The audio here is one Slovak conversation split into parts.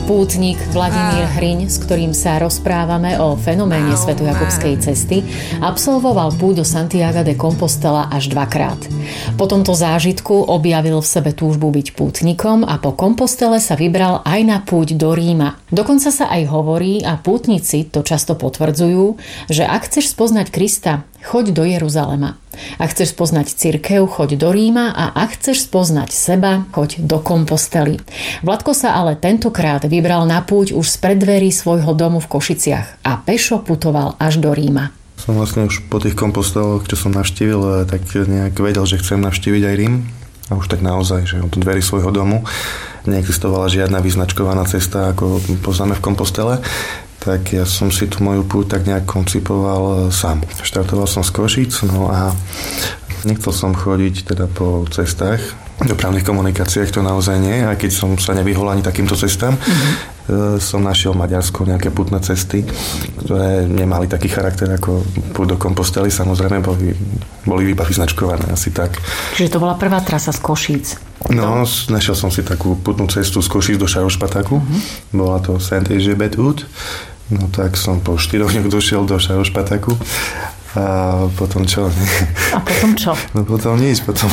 Pútnik Vladimír Hriň, s ktorým sa rozprávame o fenoméne Svätojakobskej cesty, absolvoval púť do Santiaga de Compostela až 2-krát. Po tomto zážitku objavil v sebe túžbu byť pútnikom a po Compostele sa vybral aj na púť do Ríma. Dokonca sa aj hovorí, a pútnici to často potvrdzujú, že ak chceš spoznať Krista, choď do Jeruzalema. Ak chceš spoznať cirkev, choď do Ríma, a ak chceš spoznať seba, choď do Compostely. Vladko sa ale tentokrát vybral na púť už z preddverí svojho domu v Košiciach a pešo putoval až do Ríma. Som vlastne už po tých komposteloch, čo som navštívil, tak nejak vedel, že chcem navštíviť aj Rím. A už tak naozaj, že od dverí svojho domu neexistovala žiadna vyznačkovaná cesta, ako poznáme v Compostele. Tak ja som si tú moju púť tak nejak koncipoval sám. Štartoval som z Košíc, no a nechcel som chodiť teda po cestách, dopravných komunikáciách, to naozaj nie, aj keď som sa nevyhol ani takýmto cestám. Som našiel v Maďarsku nejaké putné cesty, ktoré nemali taký charakter ako púť do Compostely, samozrejme boli iba vyznačkované, asi tak. Čiže to bola prvá trasa z Košíc. No, našiel som si takú putnú cestu z Košíc do Šarošpataku. Bola to Saint-Égypte. No tak som po 4 dňoch došiel do Šarošpataku. A potom čo? A potom čo? No potom nič. Potom...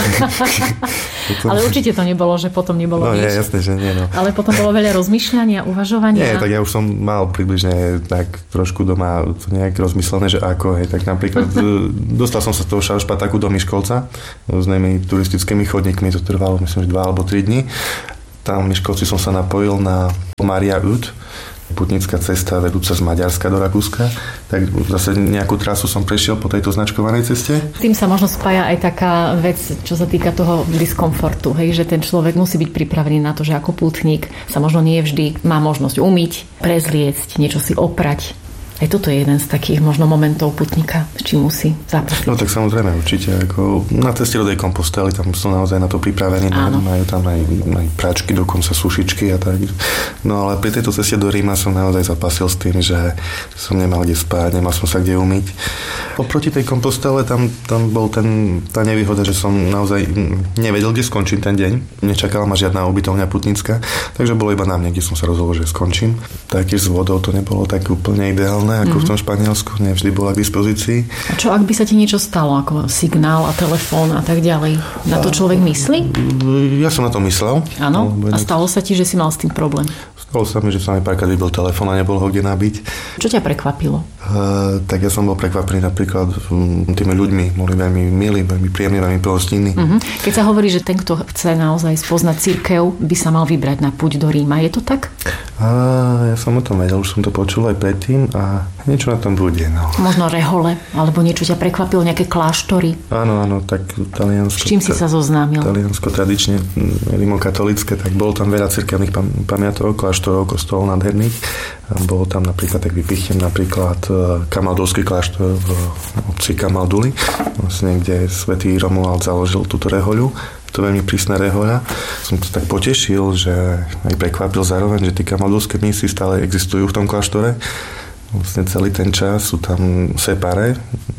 Ale určite to nebolo, že potom nebolo nič. No nie, jasné, že nie. No. Ale potom bolo veľa rozmýšľania, uvažovania. Nie, tak ja už som mal približne tak trošku doma to nejak rozmyslené, že ako, hej, tak napríklad dostal som sa z toho Šarošpataku do Miškolca s nimi turistickými chodníkmi, to trvalo myslím, že 2 alebo 3 dni. Tam v Miškolci som sa napojil na Maria Ut, putnická cesta vedúca z Maďarska do Rakúska, tak zase nejakú trasu som prešiel po tejto značkovanej ceste. Tým sa možno spája aj taká vec, čo sa týka toho diskomfortu, hej, že ten človek musí byť pripravený na to, že ako pútnik sa možno nie vždy má možnosť umyť, prezliecť, niečo si oprať. Aj toto je jeden z takých možno momentov putníka, s čím musí zápasiť. No tak samozrejme, určite. Ako na ceste do tej Compostely, tam sú naozaj na to pripravení. Majú tam aj práčky, dokonca sušičky a tak. No ale pri tejto ceste do Ríma som naozaj zapasil s tým, že som nemal kde spať, nemal som sa kde umyť. Oproti tej Compostele tam bol tá nevýhoda, že som naozaj nevedel, kde skončím ten deň. Nečakala ma žiadna ubytovňa putnická, takže bolo iba na mne, kde som sa rozhodol, že skončím. Taktiež s vodou to nebolo tak úplne ideálne ako v tom Španielsku, nevždy bola k dispozícii. A čo ak by sa ti niečo stalo, ako signál a telefón a tak ďalej? Na to človek myslí? Ja som na to myslel. Áno? A stalo sa ti, že si mal s tým problém? Stalo sa mi, že sa mi párkrát vybil telefón a nebol ho kde nabiť. Čo ťa prekvapilo? Tak ja som bol prekvapený napríklad tými ľuďmi. Boli veľmi milí, veľmi príjemní, veľmi pohostinní. Keď sa hovorí, že ten, kto chce naozaj spoznať cirkev, by sa mal vybrať na púť do Ríma. Je to tak? Ja som o tom vedel, už som to počul aj predtým a niečo na tom bude. No. Možno rehole, alebo niečo ťa prekvapilo, nejaké kláštory? Áno, tak Taliansko. S čím si sa zoznámil? Taliansko tradične rimokatolické, tak bolo tam veľa cirkevných pamiatok, kláštorov, kostolov nádherných. Bolo tam napríklad, tak vypichnem napríklad Kamaldulský kláštor v obci Kamalduly, vlastne, kde svätý Romuald založil túto rehoľu. To veľmi prísna rehoľa. Som to tak potešil, že aj prekvapil zároveň, že tí kamaldulské mnísi stále existujú v tom kláštore. Vlastne celý ten čas sú tam separé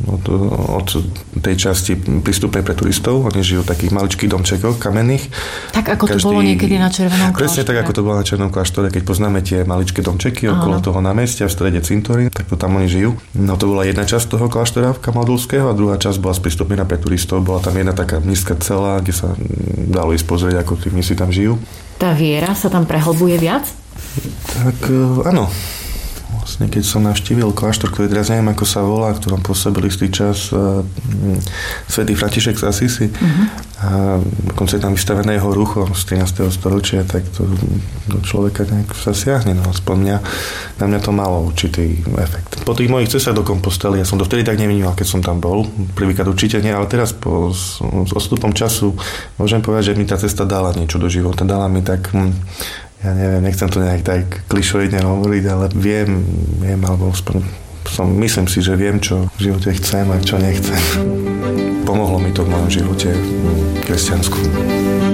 od tej časti prístupnej pre turistov. Oni žijú v takých maličkých domčekoch kamenných. Tak ako to bolo niekedy na Červenom kláštore. Presne tak, ako to bolo na Červenom kláštore. Keď poznáme tie maličké domčeky okolo toho námestia, v strede cintorín, tak to tam oni žijú. No to bola jedna časť toho kláštora kamaldulského a druhá časť bola sprístupnená pre turistov. Bola tam jedna taká nízka cela, kde sa dalo ísť pozrieť, ako tí mnísi tam žijú. Tá viera sa tam prehlbuje viac? Tak áno. Vlastne, keď som navštívil kláštor, ktorý teraz neviem, ako sa volá, v ktorom pôsobil istý čas svätý František z Asisi. A dokonca je tam vystavené jeho rucho z 13. storočia, tak to do človeka nejak sa siahne. No, aspoň na mňa to malo určitý efekt. Po tých mojich cestách do Compostely, ja som to vtedy tak nevnímal, keď som tam bol. Prvýkrát určite nie, ale teraz s odstupom času môžem povedať, že mi tá cesta dala niečo do života. Dala mi tak... Ja neviem, nechcem to nejak tak klišoidne hovoriť, ale viem, alebo myslím si, že viem, čo v živote chcem a čo nechcem. Pomohlo mi to v mojom živote kresťansku.